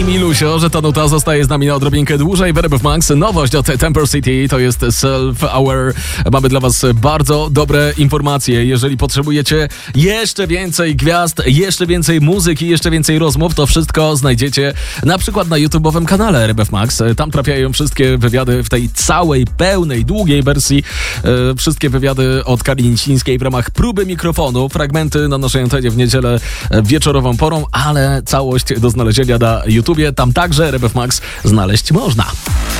I Milusio, że ta nuta zostaje z nami na odrobinkę dłużej. RMF Max, nowość od Temper City, to jest Self-Aware. Mamy dla was bardzo dobre informacje. Jeżeli potrzebujecie jeszcze więcej gwiazd, jeszcze więcej muzyki, jeszcze więcej rozmów, to wszystko znajdziecie na przykład na YouTube'owym kanale RMF Max. Tam trafiają wszystkie wywiady w tej całej, pełnej, długiej wersji. Wszystkie wywiady od Kali Nicińskiej w ramach próby mikrofonu. Fragmenty na naszej antenie w niedzielę wieczorową porą, ale całość do znalezienia na YouTubie. Tam także RMF Max znaleźć można.